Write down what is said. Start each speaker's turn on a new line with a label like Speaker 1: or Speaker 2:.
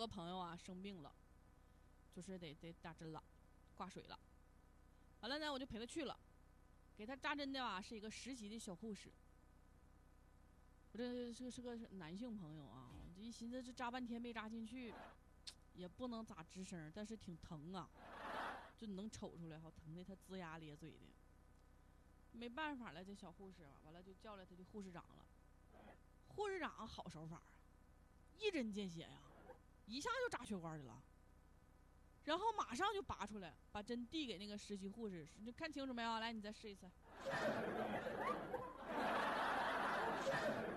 Speaker 1: 个朋友啊生病了，就是得打针了，挂水了。完了呢，我就陪他去了，给他扎针的吧是一个实习的小护士。我这是个男性朋友啊，这一寻思这扎半天没扎进去，也不能咋吱声，但是挺疼啊，就你能瞅出来，好疼的，他龇牙咧嘴的。没办法了，这小护士啊，完了就叫来他的护士长了。护士长好手法啊，一针见血呀，一下就扎血管去了，然后马上就拔出来，把针递给那个实习护士，你看清楚没有？来，你再试一次。